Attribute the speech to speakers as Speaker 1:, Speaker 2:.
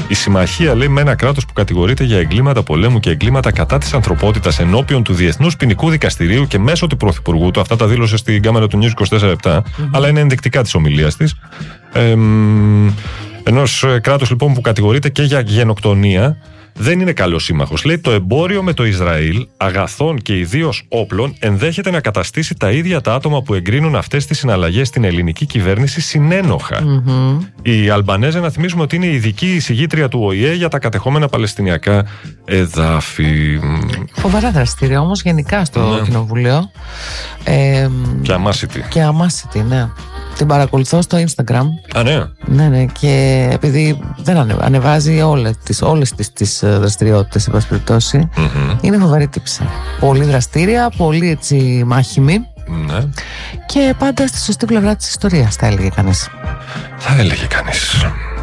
Speaker 1: Η συμμαχία, λέει, με ένα κράτος που κατηγορείται για εγκλήματα πολέμου και εγκλήματα κατά της ανθρωπότητας ενώπιον του Διεθνούς Ποινικού Δικαστηρίου και μέσω του Πρωθυπουργού του, αυτά τα δήλωσε στην κάμερα του News 24/7, αλλά είναι ενδεικτικά της ομιλίας της. Ενός κράτους λοιπόν που κατηγορείται και για γενοκτονία, δεν είναι καλός σύμμαχος. Λέει, το εμπόριο με το Ισραήλ αγαθών και ιδίως όπλων ενδέχεται να καταστήσει τα ίδια τα άτομα που εγκρίνουν αυτές τις συναλλαγές στην ελληνική κυβέρνηση συνένοχα. Η Αλμπανέζα, να θυμίσουμε ότι είναι η ειδική εισηγήτρια του ΟΗΕ για τα κατεχόμενα παλαιστινιακά εδάφη.
Speaker 2: Φοβερά δραστήρια όμως γενικά στο Κοινοβούλιο. Και αμάσιτη, ναι. Την παρακολουθώ στο Instagram.
Speaker 1: Α, ναι.
Speaker 2: Ναι, και επειδή δεν ανεβάζει όλες τις δραστηριότητες, σε πάση περιπτώσει, είναι φοβερή τύψη. Πολύ δραστήρια, πολύ έτσι μάχημη.
Speaker 1: Ναι.
Speaker 2: Και πάντα στη σωστή πλευρά της ιστορίας, θα έλεγε κανείς.